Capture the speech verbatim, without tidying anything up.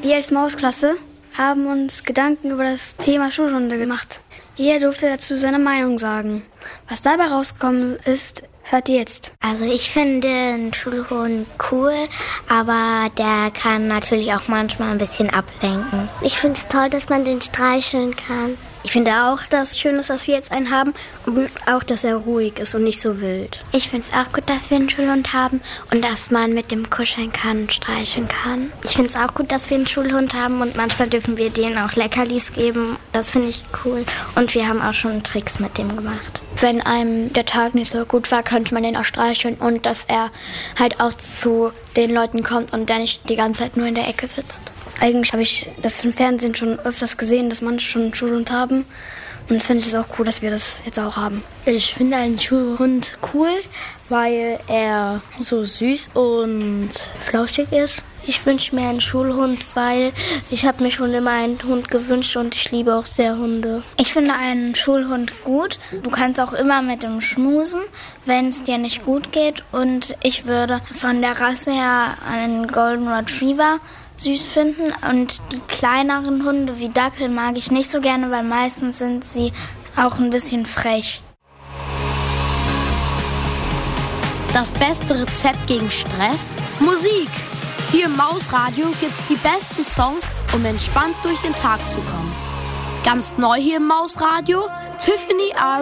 Wir als Mausklasse haben uns Gedanken über das Thema Schulhunde gemacht. Jeder durfte dazu seine Meinung sagen. Was dabei rausgekommen ist, hört ihr jetzt. Also ich finde einen Schulhund cool, aber der kann natürlich auch manchmal ein bisschen ablenken. Ich finde es toll, dass man den streicheln kann. Ich finde auch, dass es schön ist, dass wir jetzt einen haben und auch, dass er ruhig ist und nicht so wild. Ich finde es auch gut, dass wir einen Schulhund haben und dass man mit dem kuscheln kann und streicheln kann. Ich finde es auch gut, dass wir einen Schulhund haben und manchmal dürfen wir denen auch Leckerlis geben. Das finde ich cool und wir haben auch schon Tricks mit dem gemacht. Wenn einem der Tag nicht so gut war, könnte man den auch streicheln und dass er halt auch zu den Leuten kommt und der nicht die ganze Zeit nur in der Ecke sitzt. Eigentlich habe ich das im Fernsehen schon öfters gesehen, dass manche schon einen Schulhund haben. Und das finde ich auch cool, dass wir das jetzt auch haben. Ich finde einen Schulhund cool, weil er so süß und flauschig ist. Ich wünsche mir einen Schulhund, weil ich habe mir schon immer einen Hund gewünscht und ich liebe auch sehr Hunde. Ich finde einen Schulhund gut. Du kannst auch immer mit ihm schmusen, wenn es dir nicht gut geht. Und ich würde von der Rasse her einen Golden Retriever süß finden. Und die kleineren Hunde wie Dackel mag ich nicht so gerne, weil meistens sind sie auch ein bisschen frech. Das beste Rezept gegen Stress? Musik! Hier im Mausradio gibt's die besten Songs, um entspannt durch den Tag zu kommen. Ganz neu hier im Mausradio, Tiffany R.